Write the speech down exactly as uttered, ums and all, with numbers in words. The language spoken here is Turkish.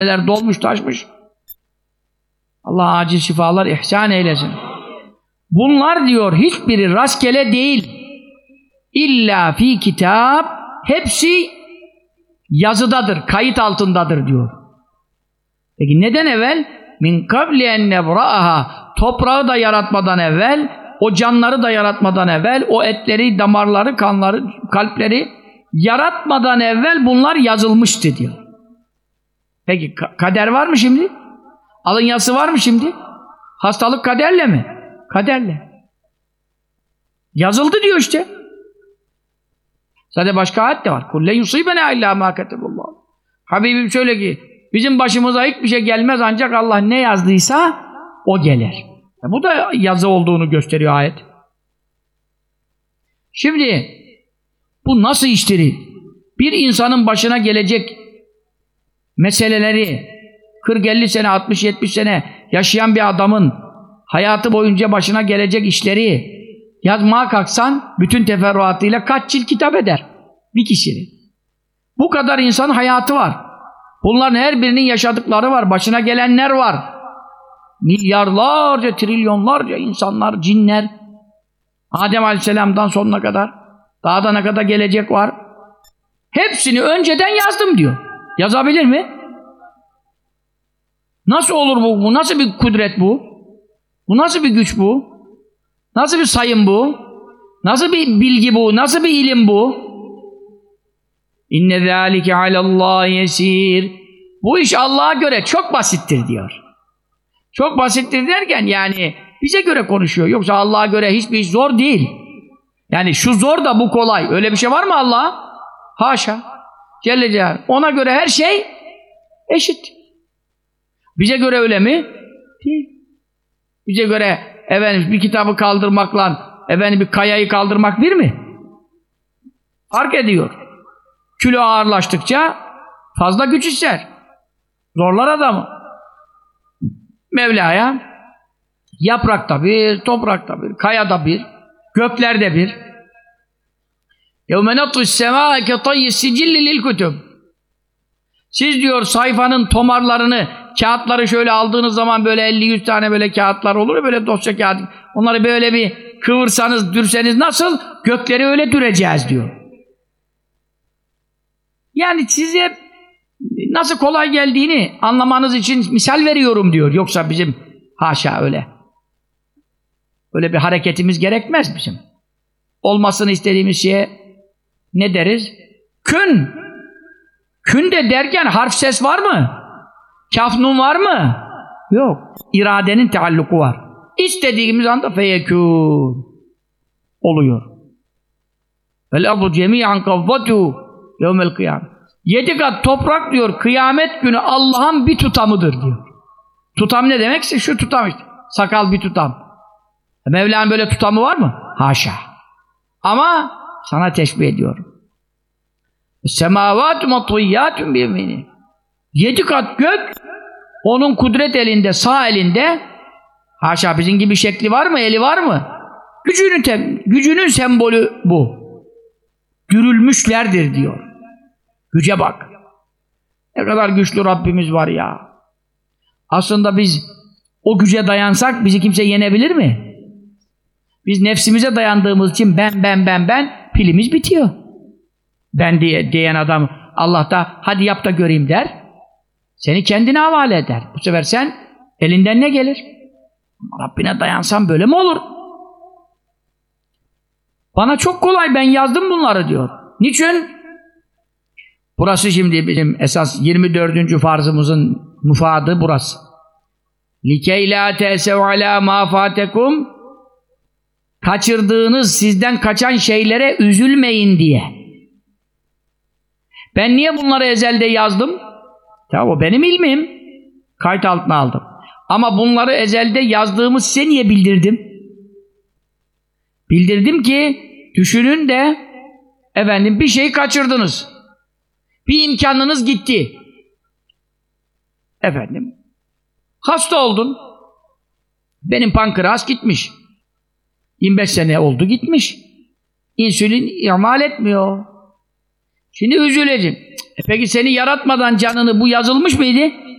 dolmuş taşmış. Allah acil şifalar ihsan eylesin. Bunlar diyor hiçbiri rastgele değil. İlla fi kitap, hepsi yazıdadır, kayıt altındadır diyor. Peki neden evvel? Min kabli en nebra'aha, toprağı da yaratmadan evvel, o canları da yaratmadan evvel, o etleri, damarları, kanları, kalpleri yaratmadan evvel bunlar yazılmıştı diyor. Peki kader var mı şimdi? Alın yazısı var mı şimdi? Hastalık kaderle mi? Kaderle. Yazıldı diyor işte. Zaten başka ayet de var. Kulle yusibena illa ma ketebullah. Habibim şöyle ki bizim başımıza hiçbir şey gelmez ancak Allah ne yazdıysa o gelir. E bu da yazı olduğunu gösteriyor ayet. Şimdi bu nasıl iştir? Bir insanın başına gelecek meseleleri kırk elli sene, altmış yetmiş sene yaşayan bir adamın hayatı boyunca başına gelecek işleri yazmaya kalksan bütün teferruatıyla kaç cilt kitap eder? Bir kişinin. Bu kadar insanın hayatı var. Bunların her birinin yaşadıkları var. Başına gelenler var. Milyarlarca, trilyonlarca insanlar, cinler. Adem Aleyhisselam'dan sonuna kadar. Daha da ne kadar gelecek var. Hepsini önceden yazdım diyor. Yazabilir mi? Nasıl olur bu? Bu nasıl bir kudret bu? Bu nasıl bir güç bu? Nasıl bir sayım bu? Nasıl bir bilgi bu? Nasıl bir ilim bu? İnne zâlike alallâhi yesîr. Bu iş Allah'a göre çok basittir diyor. Çok basittir derken yani bize göre konuşuyor. Yoksa Allah'a göre hiçbir iş zor değil. Yani şu zor da bu kolay. Öyle bir şey var mı Allah'a? Haşa. Celle Celaluhu. Ona göre her şey eşit. Bize göre öyle mi? Değil. Bize göre efendim bir kitabı kaldırmakla efendim bir kayayı kaldırmak bir mi? Fark ediyor. Kilo ağırlaştıkça fazla güç ister. Zorlar adamı. Mevla'ya yaprakta bir, toprakta bir, kayada bir, göklerde bir. يَوْمَ نَطُّ السَّمَاءَ كَطَيِّ السِّجِلِّ لِلْكُتُبِ. Siz diyor sayfanın tomarlarını, kağıtları şöyle aldığınız zaman böyle elli yüz tane böyle kağıtlar olur, böyle dosya kağıt. Onları böyle bir kıvırsanız, dürseniz nasıl? Gökleri öyle düreceğiz diyor. Yani size nasıl kolay geldiğini anlamanız için misal veriyorum diyor. Yoksa bizim haşa öyle. Öyle bir hareketimiz gerekmez bizim. Olmasını istediğimiz şeye ne deriz? Kün. Kün de derken harf ses var mı? Kaf nun var mı? Yok. İradenin tealluku var. İstediğimiz anda feyekûn oluyor. Vel ardu cemi'an kavvatu yevmel kıyamet. Yedi kat toprak diyor kıyamet günü Allah'ın bir tutamıdır diyor. Tutam ne demekse şu tutam işte. Sakal bir tutam. Mevla'nın böyle tutamı var mı? Haşa. Ama sana teşbih ediyorum. Semâvâtu matuyyâtun biyemini. Yedi kat gök onun kudret elinde, sağ elinde. Haşa bizim gibi şekli var mı? Eli var mı? Gücünün, tem, gücünün sembolü bu. Dürülmüşlerdir diyor. Güce bak. Ne kadar güçlü Rabbimiz var ya. Aslında biz o güce dayansak bizi kimse yenebilir mi? Biz nefsimize dayandığımız için ben ben ben ben pilimiz bitiyor. Ben diye diyen adam Allah da hadi yap da göreyim der. Seni kendine havale eder. Bu sefer sen elinden ne gelir? Rabbine dayansan böyle mi olur? Bana çok kolay ben yazdım bunları diyor. Niçin? Burası şimdi bizim esas yirmi dördüncü farzımızın mufadı burası. Likey la te'sev ala ma fatekum. Kaçırdığınız, sizden kaçan şeylere üzülmeyin diye. Ben niye bunları ezelde yazdım? Ya o benim ilmim. Kayıt altına aldım. Ama bunları ezelde yazdığımı size niye bildirdim? Bildirdim ki düşünün de efendim bir şey kaçırdınız. Bir imkanınız gitti. Efendim hasta oldun. Benim pankreas gitmiş. yirmi beş sene oldu gitmiş. İnsülin imal etmiyor. Şimdi üzüleceğim. E peki seni yaratmadan canını bu yazılmış mıydı?